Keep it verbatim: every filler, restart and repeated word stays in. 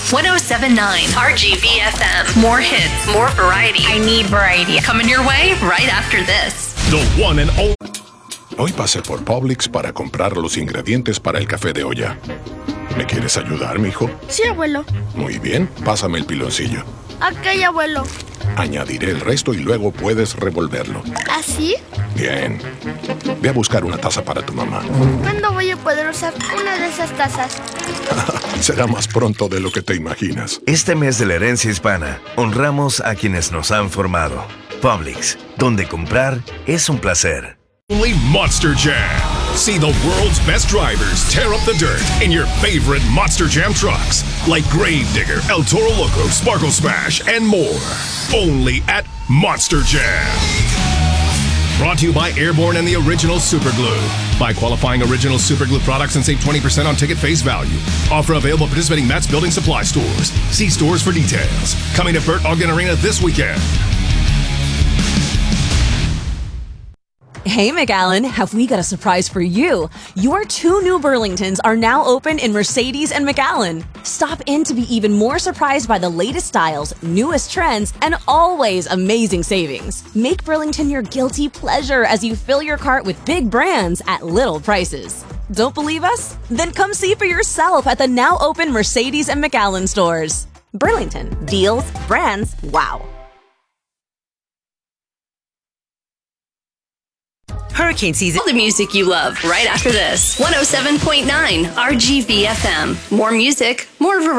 one oh seven point nine R G V F M. More hits, more variety. I need variety. Coming your way right after this. The one and only. Hoy pasé por Publix para comprar los ingredientes para el café de olla. ¿Me quieres ayudar, mijo? Sí, abuelo. Muy bien, pásame el piloncillo. Ok, abuelo. Añadiré el resto y luego puedes revolverlo. ¿Así? Bien. Ve a buscar una taza para tu mamá. ¿Cuándo voy a poder usar una de esas tazas? Será más pronto de lo que te imaginas. Este mes de la herencia hispana, honramos a quienes nos han formado. Publix, donde comprar es un placer. Only Monster Jam. See the world's best drivers tear up the dirt in your favorite Monster Jam trucks, like Gravedigger, El Toro Loco, Sparkle Smash, and more. Only at Monster Jam. Brought to you by Airborne and the Original Super Glue. Buy qualifying Original Super Glue products and save twenty percent on ticket face value. Offer available at participating Matt's Building Supply stores. See stores for details. Coming to Burt Ogden Arena this weekend. Hey, McAllen, have we got a surprise for you? Your two new Burlingtons are now open in Mercedes and McAllen. Stop in to be even more surprised by the latest styles, newest trends, and always amazing savings. Make Burlington your guilty pleasure as you fill your cart with big brands at little prices. Don't believe us? Then come see for yourself at the now open Mercedes and McAllen stores. Burlington. Deals, brands, wow. Hurricane season. All the music you love right after this. one oh seven point nine R G V F M. More music, more variety.